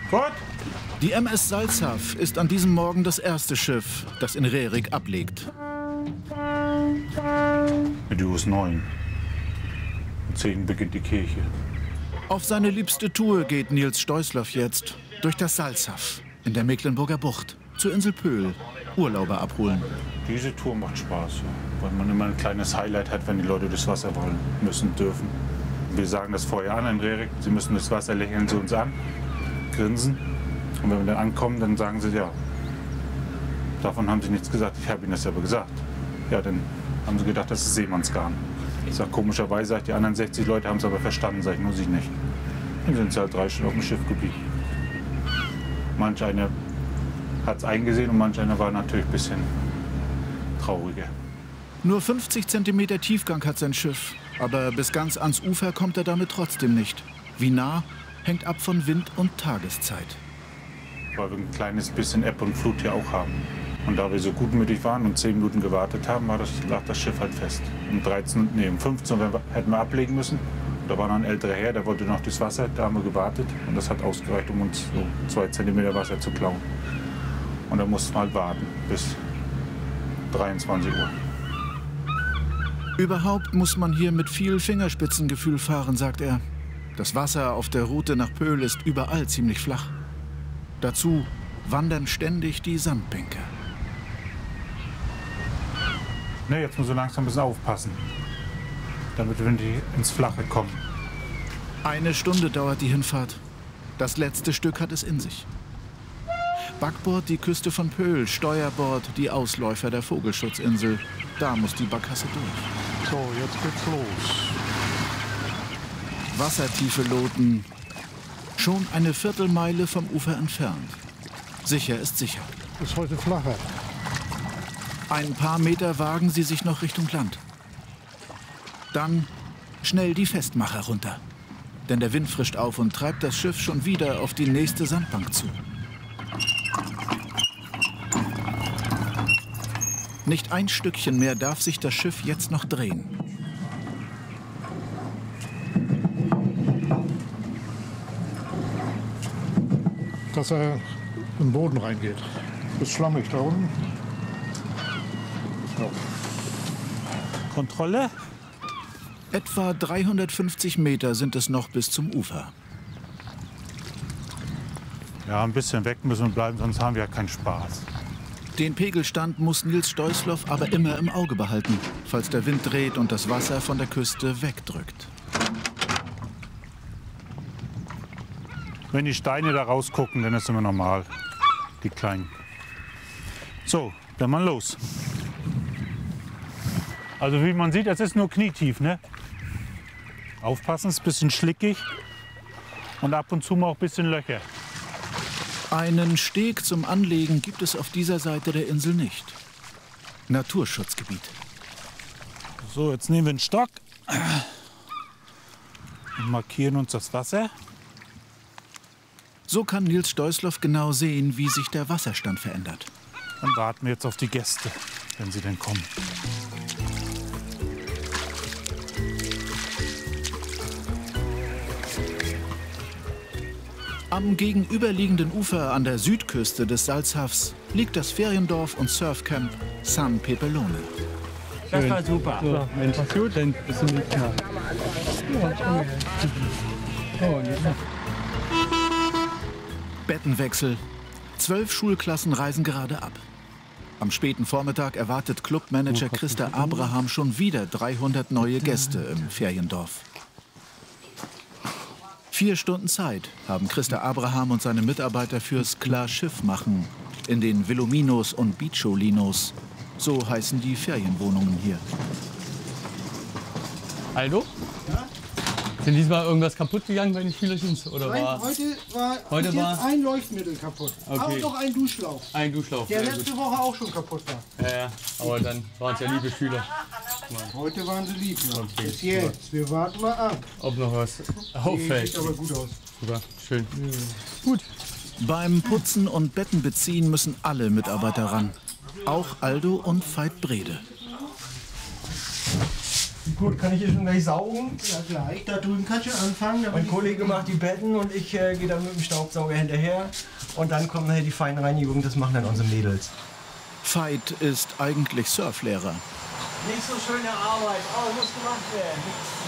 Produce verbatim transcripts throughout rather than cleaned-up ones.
Gut. Die M S Salzhaff ist an diesem Morgen das erste Schiff, das in Rerik ablegt. Die Uhr ist neun. Um zehn beginnt die Kirche. Auf seine liebste Tour geht Nils Stoisloff jetzt durch das Salzhaff in der Mecklenburger Bucht zur Insel Pöhl, Urlauber abholen. Diese Tour macht Spaß, weil man immer ein kleines Highlight hat, wenn die Leute durchs Wasser wollen, müssen, dürfen. Wir sagen das vorher an in Rerik, sie müssen das Wasser lächeln sie uns an, grinsen. Und wenn wir dann ankommen, dann sagen sie, ja, davon haben sie nichts gesagt, ich habe ihnen das aber gesagt. Ja, dann haben sie gedacht, das ist Seemannsgarn. Ich sage, komischerweise, sag ich, die anderen sechzig Leute haben es aber verstanden, sage ich, nur sie nicht. Dann sind sie halt drei Stunden auf dem Schiff geblieben. Manch einer hat es eingesehen und manch einer war natürlich ein bisschen trauriger. Nur fünfzig Zentimeter Tiefgang hat sein Schiff, aber bis ganz ans Ufer kommt er damit trotzdem nicht. Wie nah, hängt ab von Wind und Tageszeit. Weil wir ein kleines bisschen Ebbe und Flut hier auch haben. Und da wir so gutmütig waren und zehn Minuten gewartet haben, war das, lag das Schiff halt fest. Um dreizehn, nee, um fünfzehn Uhr hätten wir ablegen müssen. Und da war noch ein älterer Herr, der wollte noch durchs Wasser, da haben wir gewartet. Und das hat ausgereicht, um uns so zwei Zentimeter Wasser zu klauen. Und da mussten wir halt warten bis dreiundzwanzig Uhr. Überhaupt muss man hier mit viel Fingerspitzengefühl fahren, sagt er. Das Wasser auf der Route nach Pöhl ist überall ziemlich flach. Dazu wandern ständig die Sandbänke. Ne, jetzt muss so langsam ein bisschen aufpassen, damit wir die ins Flache kommen. Eine Stunde dauert die Hinfahrt. Das letzte Stück hat es in sich. Backbord die Küste von Pöhl, Steuerbord die Ausläufer der Vogelschutzinsel. Da muss die Barkasse durch. So, jetzt geht's los. Wassertiefe Loten. Schon eine Viertelmeile vom Ufer entfernt. Sicher ist sicher. Ist heute flacher. Ein paar Meter wagen sie sich noch Richtung Land. Dann schnell die Festmacher runter. Denn der Wind frischt auf und treibt das Schiff schon wieder auf die nächste Sandbank zu. Nicht ein Stückchen mehr darf sich das Schiff jetzt noch drehen. Dass er in den Boden reingeht. Ist schlammig da unten. Ja. Kontrolle? Etwa dreihundertfünfzig Meter sind es noch bis zum Ufer. Ja, ein bisschen weg müssen wir bleiben, sonst haben wir ja keinen Spaß. Den Pegelstand muss Nils Stoisloff aber immer im Auge behalten, falls der Wind dreht und das Wasser von der Küste wegdrückt. Wenn die Steine da rausgucken, dann ist immer normal. Die kleinen. So, dann mal los. Also wie man sieht, es ist nur knietief, ne? Aufpassen, es ist ein bisschen schlickig und ab und zu mal auch ein bisschen Löcher. Einen Steg zum Anlegen gibt es auf dieser Seite der Insel nicht. Naturschutzgebiet. So, jetzt nehmen wir einen Stock und markieren uns das Wasser. So kann Nils Stoisloff genau sehen, wie sich der Wasserstand verändert. Dann warten wir jetzt auf die Gäste, wenn sie denn kommen. Am gegenüberliegenden Ufer an der Südküste des Salzhafs liegt das Feriendorf und Surfcamp San Pepelone. Das war super. So, Mensch, was gut, dann bist du nicht da. Oh, ja. Bettenwechsel. Zwölf Schulklassen reisen gerade ab. Am späten Vormittag erwartet Clubmanager Christa Abraham schon wieder dreihundert neue Gäste im Feriendorf. Vier Stunden Zeit haben Christa Abraham und seine Mitarbeiter fürs Klar-Schiff-Machen in den Villominos und Bicholinos. So heißen die Ferienwohnungen hier. Aldo? Ja? Sind diesmal irgendwas kaputt gegangen bei den Schülerchen? Oder Nein, war heute war, heute jetzt war ein Leuchtmittel kaputt. Okay. Aber noch ein Duschlauch. ein Duschlauch? Der Sehr letzte gut. Woche auch schon kaputt war. Ja, ja, aber dann waren es ja liebe Schüler. Heute waren sie lieb. Noch. Okay, Bis jetzt. Wir warten mal ab. Ob noch was Nee, auffällt. sieht aber gut aus. Super, schön. Ja. Gut. Beim Putzen und Bettenbeziehen müssen alle Mitarbeiter ran. Auch Aldo und Veit Brede. Gut, kann ich hier schon gleich saugen? Ja, gleich. Da drüben kannst du anfangen. damit Mein ich- Kollege macht die Betten und ich äh, gehe dann mit dem Staubsauger hinterher. Und dann kommt nachher die Feinreinigung, das machen dann unsere Mädels. Veit ist eigentlich Surflehrer. Nicht so schöne Arbeit, aber muss gemacht werden.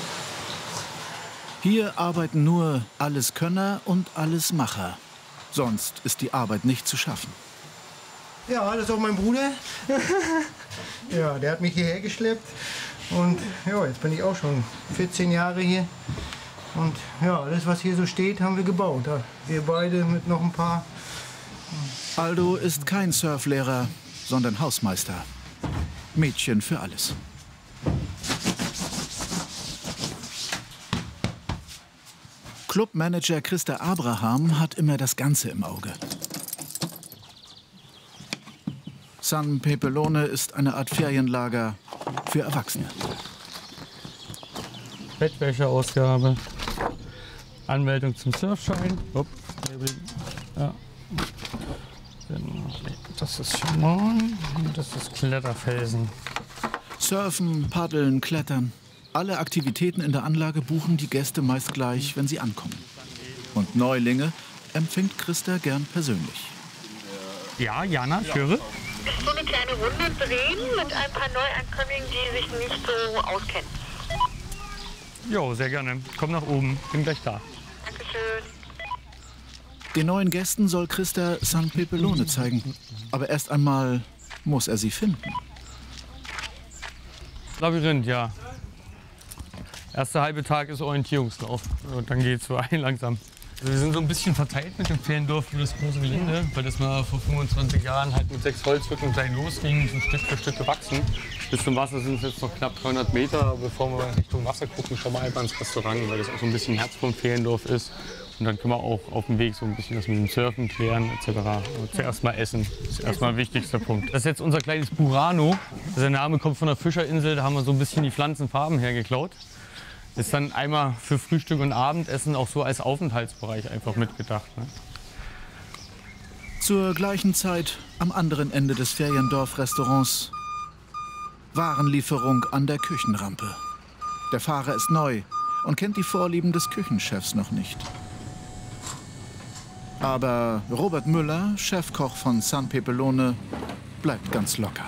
Hier arbeiten nur Alleskönner und Allesmacher. Sonst ist die Arbeit nicht zu schaffen. Ja, das ist auch mein Bruder. Ja, der hat mich hierher geschleppt. Und ja, jetzt bin ich auch schon vierzehn Jahre hier. Und ja, alles, was hier so steht, haben wir gebaut. Ja, wir beide mit noch ein paar. Aldo ist kein Surflehrer, sondern Hausmeister. Mädchen für alles. Clubmanager Christa Abraham hat immer das Ganze im Auge. San Pepelone ist eine Art Ferienlager für Erwachsene. Bettwäscheausgabe, Anmeldung zum Surfschein. Upp. Ja. Das ist Schaman, das ist Kletterfelsen. Surfen, paddeln, klettern. Alle Aktivitäten in der Anlage buchen die Gäste meist gleich, wenn sie ankommen. Und Neulinge empfängt Christa gern persönlich. Ja, Jana, ich höre. So eine kleine Runde drehen mit ein paar Neuankömmlingen, die sich nicht so auskennen. Jo, sehr gerne. Komm nach oben, bin gleich da. Dankeschön. Den neuen Gästen soll Christa San Pepelone zeigen. Aber erst einmal muss er sie finden. Labyrinth, ja. Erster halbe Tag ist Orientierungslauf. Und dann geht's so ein langsam. Also wir sind so ein bisschen verteilt mit dem Feriendorf für das große Gelände, weil das mal vor fünfundzwanzig Jahren halt mit sechs Holzhütten gleich losging, so Stück für Stück gewachsen. Bis zum Wasser sind es jetzt noch knapp dreihundert Meter. Bevor wir Richtung Wasser gucken, schauen wir einfach ins Restaurant, weil das auch so ein bisschen Herz vom Feriendorf ist. Und dann können wir auch auf dem Weg so ein bisschen das mit dem Surfen klären et cetera. Aber zuerst mal essen, das ist erstmal ein wichtigster Punkt. Das ist jetzt unser kleines Burano. Der Name kommt von der Fischerinsel, da haben wir so ein bisschen die Pflanzenfarben hergeklaut. Ist dann einmal für Frühstück und Abendessen auch so als Aufenthaltsbereich einfach mitgedacht. Ne? Zur gleichen Zeit am anderen Ende des Feriendorf-Restaurants Warenlieferung an der Küchenrampe. Der Fahrer ist neu und kennt die Vorlieben des Küchenchefs noch nicht. Aber Robert Müller, Chefkoch von San Pepelone, bleibt ganz locker.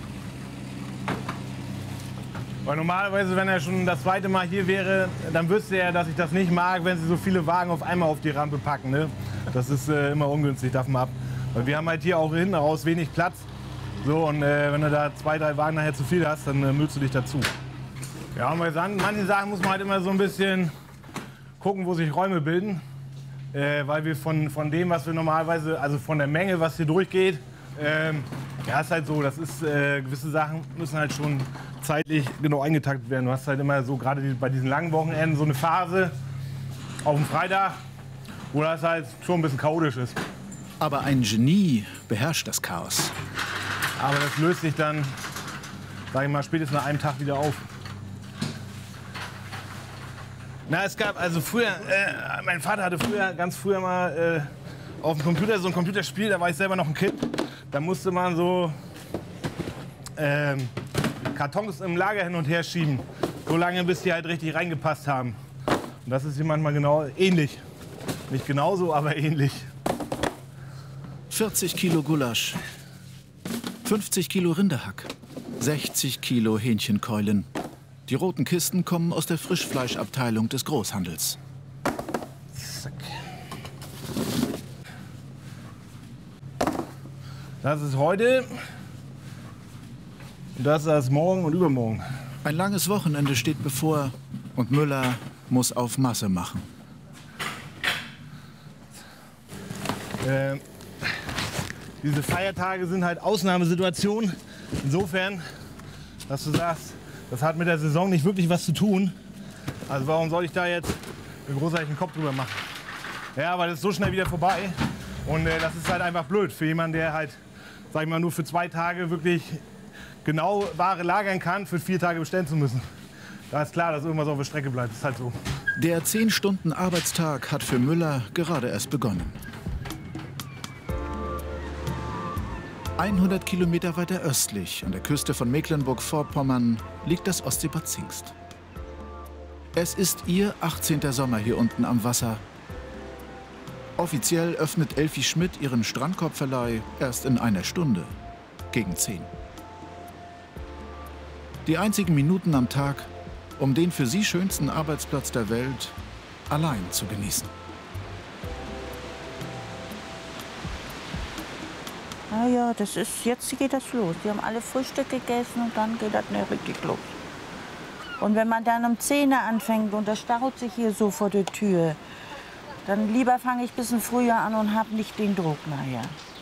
Weil normalerweise, wenn er schon das zweite Mal hier wäre, dann wüsste er, dass ich das nicht mag, wenn sie so viele Wagen auf einmal auf die Rampe packen. Ne? Das ist äh, immer ungünstig, davon ab. Weil wir haben halt hier auch hinten raus wenig Platz. So, und äh, wenn du da zwei, drei Wagen nachher zu viel hast, dann äh, müllst du dich dazu. Ja, und bei manchen Sachen muss man halt immer so ein bisschen gucken, wo sich Räume bilden. Äh, weil wir von, von dem, was wir normalerweise, also von der Menge, was hier durchgeht, ähm, ja, ist halt so, das ist, äh, gewisse Sachen müssen halt schon zeitlich genau eingetaktet werden. Du hast halt immer so, gerade die, bei diesen langen Wochenenden, so eine Phase auf dem Freitag, wo das halt schon ein bisschen chaotisch ist. Aber ein Genie beherrscht das Chaos. Aber das löst sich dann, sag ich mal, spätestens nach einem Tag wieder auf. Na, es gab also früher, äh, mein Vater hatte früher, ganz früher mal äh, auf dem Computer so ein Computerspiel, da war ich selber noch ein Kind. Da musste man so ähm, Kartons im Lager hin und her schieben, so lange bis die halt richtig reingepasst haben. Und das ist hier manchmal genau ähnlich. Nicht genauso, aber ähnlich. vierzig Kilo Gulasch, fünfzig Kilo Rinderhack, sechzig Kilo Hähnchenkeulen. Die roten Kisten kommen aus der Frischfleischabteilung des Großhandels. Zack. Das ist heute und das ist das morgen und übermorgen. Ein langes Wochenende steht bevor und Müller muss auf Masse machen. Äh, diese Feiertage sind halt Ausnahmesituationen. Insofern, dass du sagst, das hat mit der Saison nicht wirklich was zu tun. Also warum soll ich da jetzt einen großartigen Kopf drüber machen? Ja, weil das ist so schnell wieder vorbei. Und äh, das ist halt einfach blöd für jemanden, der halt, sag ich mal, nur für zwei Tage wirklich genau Ware lagern kann, für vier Tage bestellen zu müssen. Da ist klar, dass irgendwas auf der Strecke bleibt. Das ist halt so. Der zehn Stunden Arbeitstag hat für Müller gerade erst begonnen. hundert Kilometer weiter östlich, an der Küste von Mecklenburg-Vorpommern, liegt das Ostseebad Zingst. Es ist ihr achtzehnter Sommer hier unten am Wasser. Offiziell öffnet Elfi Schmidt ihren Strandkorbverleih erst in einer Stunde, gegen zehn. Die einzigen Minuten am Tag, um den für sie schönsten Arbeitsplatz der Welt allein zu genießen. Na ja, das ist, jetzt geht das los. Wir haben alle Frühstück gegessen und dann geht das nicht richtig los. Und wenn man dann um zehn Uhr anfängt und das staut sich hier so vor der Tür, dann lieber fange ich ein bisschen früher an und habe nicht den Druck nachher.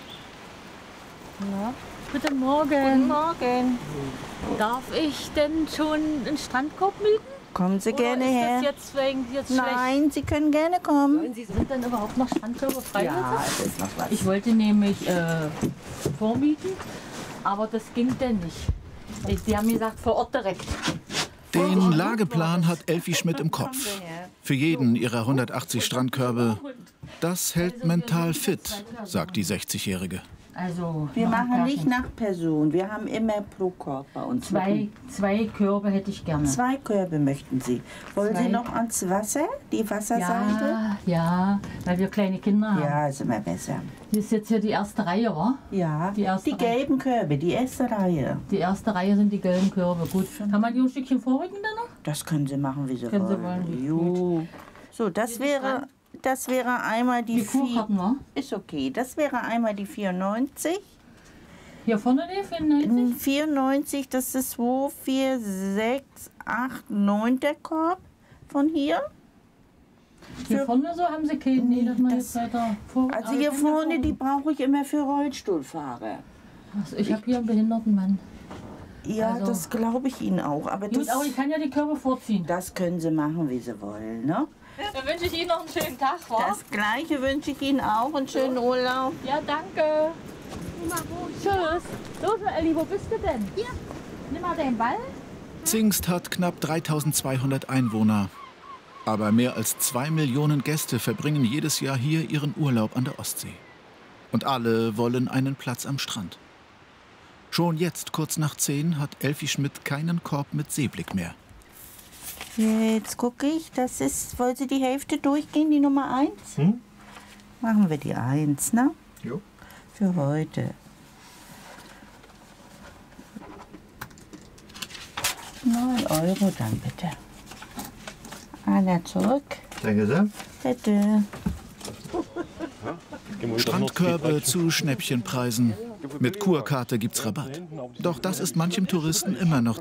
Ja. Guten Morgen. Guten Morgen. Darf ich denn schon einen Strandkorb mieten? Kommen Sie Oder gerne ist her. das jetzt wegen jetzt Nein, schlecht? Sie können gerne kommen. Sie sind dann überhaupt noch Strandkörbe frei? Ja, es ist noch was. Ich wollte nämlich äh, vormieten, aber das ging denn nicht. Die haben gesagt, vor Ort direkt. Den Lageplan hat Elfi Schmidt im Kopf. Für jeden ihrer hundertachtzig Strandkörbe. Das hält mental fit, sagt die sechzigjährige. Also, Wir noch ein machen paar nicht schon. nach Person. Wir haben immer pro Korb bei uns. Zwei, zwei Körbe hätte ich gerne. Zwei Körbe möchten Sie. Wollen Zwei. Sie noch ans Wasser? Die Wasserseite? Ja, ja, weil wir kleine Kinder haben. Ja, ist immer besser. Hier ist jetzt hier die erste Reihe, wa? Ja, Die erste die gelben Körbe, die erste Reihe. Die erste Reihe sind die gelben Körbe. Gut. Kann man die ein Stückchen vorrücken dann noch? Das können Sie machen, wie Sie Können Sie wollen. wollen, Jo. So, das wäre, das wäre einmal die Die Kuh hatten wir. Ist okay. Das wäre einmal die vierundneunzig. Hier vorne die vierundneunzig? vierundneunzig, das ist zwei, vier, sechs, acht, neun der Korb von hier. Hier Für- vorne so haben Sie keinen, nee, dass man das- jetzt weiter vor. Also aber hier ich kann ja vorne, die vorne. brauche ich immer für Rollstuhlfahrer. Also ich habe hier einen behinderten Mann. Ja, Also- das glaube ich Ihnen auch. Aber Gut, das, aber ich kann ja die Körbe vorziehen. das können Sie machen, wie Sie wollen. Ne? Dann wünsche ich Ihnen noch einen schönen Tag, wa? Das Gleiche wünsche ich Ihnen auch. Einen schönen Urlaub. Ja, danke. Tschüss. Los, Elli, wo bist du denn? Hier. Nimm mal den Ball. Zingst hat knapp dreitausendzweihundert Einwohner. Aber mehr als zwei Millionen Gäste verbringen jedes Jahr hier ihren Urlaub an der Ostsee. Und alle wollen einen Platz am Strand. Schon jetzt, kurz nach zehn, hat Elfi Schmidt keinen Korb mit Seeblick mehr. Jetzt gucke ich, das ist, wollen Sie die Hälfte durchgehen, die Nummer eins? Hm? Machen wir die eins, ne? Jo. Für heute. neun Euro dann bitte. Einer zurück. Danke sehr. Bitte. Strandkörbe zu Schnäppchenpreisen. Mit Kurkarte gibt's Rabatt. Doch das ist manchem Touristen immer noch